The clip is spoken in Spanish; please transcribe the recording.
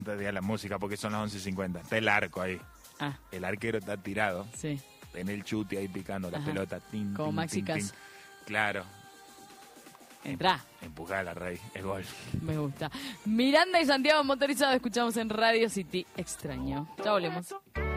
te diga la música porque son las 11:50. Está el arco ahí. Ah, El arquero está tirado. sí. En el chute ahí picando la Ajá. pelota. Tin, Como tin, Maxi tin, tin. Cas. Claro. Entrá. Empujala, Rey. Es gol. Me gusta. Miranda y Santiago Motorizado escuchamos en Radio City. Extraño. Ya volvemos.